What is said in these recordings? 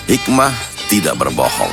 Hikmah tidak berbohong.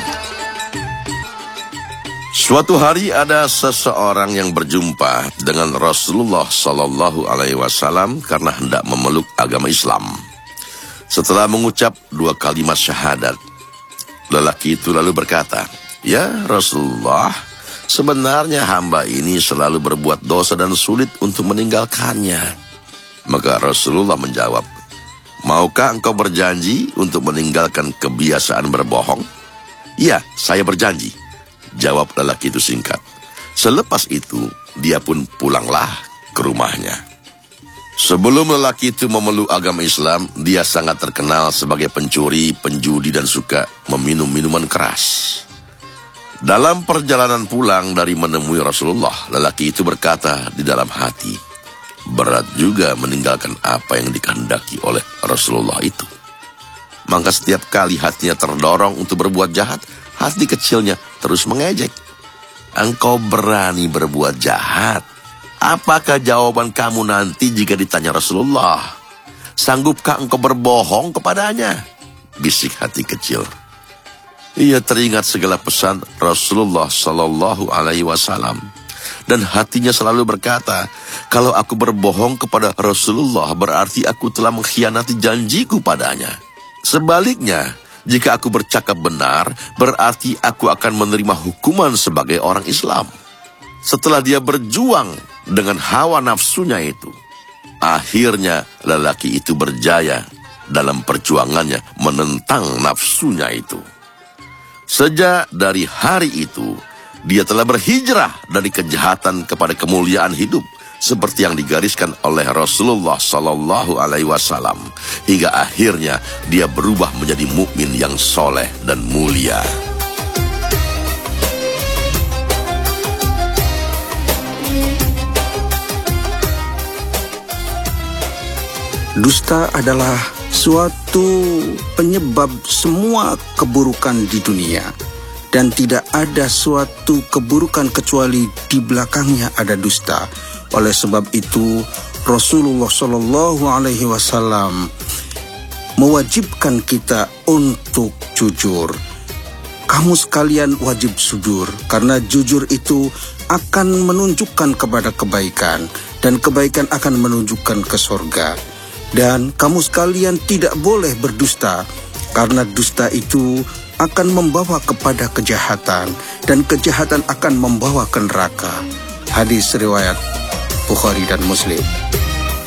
Suatu hari ada seseorang yang berjumpa dengan Rasulullah Sallallahu Alaihi Wasallam karena hendak memeluk agama Islam. Setelah mengucap 2 kalimat syahadat, lelaki itu lalu berkata, "Ya Rasulullah, sebenarnya hamba ini selalu berbuat dosa dan sulit untuk meninggalkannya." Maka Rasulullah menjawab, "Maukah engkau berjanji untuk meninggalkan kebiasaan berbohong?" "Ya, saya berjanji," jawab lelaki itu singkat. Selepas itu, dia pun pulanglah ke rumahnya. Sebelum lelaki itu memeluk agama Islam, dia sangat terkenal sebagai pencuri, penjudi, dan suka meminum minuman keras. Dalam perjalanan pulang dari menemui Rasulullah, lelaki itu berkata di dalam hati, berat juga meninggalkan apa yang dikehendaki oleh Rasulullah itu. Maka setiap kali hatinya terdorong untuk berbuat jahat, hati kecilnya terus mengejek. "Engkau berani berbuat jahat? Apakah jawaban kamu nanti jika ditanya Rasulullah? Sanggupkah engkau berbohong kepadanya?" bisik hati kecil. Ia teringat segala pesan Rasulullah Sallallahu Alaihi Wasallam. Dan hatinya selalu berkata, "Kalau aku berbohong kepada Rasulullah, berarti aku telah mengkhianati janjiku padanya. Sebaliknya, jika aku bercakap benar, berarti aku akan menerima hukuman sebagai orang Islam." Setelah dia berjuang dengan hawa nafsunya itu, akhirnya lelaki itu berjaya dalam perjuangannya menentang nafsunya itu. Sejak dari hari itu, dia telah berhijrah dari kejahatan kepada kemuliaan hidup, seperti yang digariskan oleh Rasulullah Sallallahu Alaihi Wasallam, hingga akhirnya dia berubah menjadi mukmin yang soleh dan mulia. Dusta adalah suatu penyebab semua keburukan di dunia, dan tidak ada suatu keburukan kecuali di belakangnya ada dusta. Oleh sebab itu, Rasulullah Shallallahu Alaihi Wasallam mewajibkan kita untuk jujur. Kamu sekalian wajib jujur, karena jujur itu akan menunjukkan kepada kebaikan, dan kebaikan akan menunjukkan ke surga. Dan kamu sekalian tidak boleh berdusta, karena dusta itu akan membawa kepada kejahatan, dan kejahatan akan membawa ke neraka. Hadis riwayat Bukhari dan Muslim.